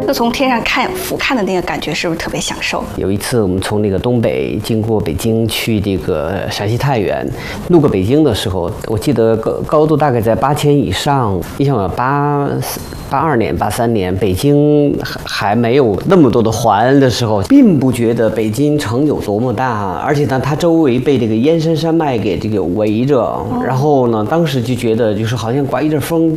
那从天上俯瞰的那个感觉是不是特别享受？ 有一次我们从那个东北经过北京去这个陕西太原，路过北京的时候，我记得高度大概在8000以上。你想82年、83年，北京还没有那么多的环的时候，并不觉得北京城有多么大，而且呢，它周围被这个燕山山脉给这个围着，然后呢，当时就觉得就是好像刮一阵风